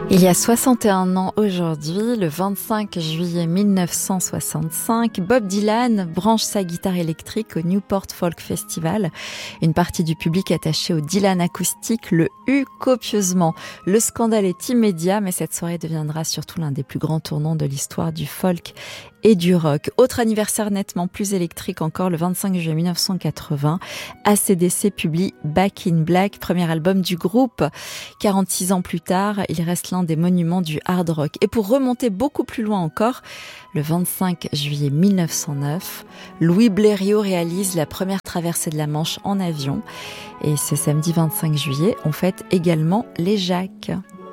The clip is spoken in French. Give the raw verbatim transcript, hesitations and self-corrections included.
Il y a soixante et un ans aujourd'hui, le vingt-cinq juillet mille neuf cent soixante-cinq, Bob Dylan branche sa guitare électrique au Newport Folk Festival. Une partie du public attaché au Dylan acoustique le eut copieusement. Le scandale est immédiat, mais cette soirée deviendra surtout l'un des plus grands tournants de l'histoire du folk et du rock. Autre anniversaire nettement plus électrique encore, le vingt-cinq juillet mille neuf cent quatre-vingts, A C D C publie Back in Black, premier album du groupe. quarante-six ans plus tard, il reste l'un des monuments du hard rock. Et pour remonter beaucoup plus loin encore, le vingt-cinq juillet mille neuf cent neuf, Louis Blériot réalise la première traversée de la Manche en avion. Et ce samedi vingt-cinq juillet, on fête également les Jacques.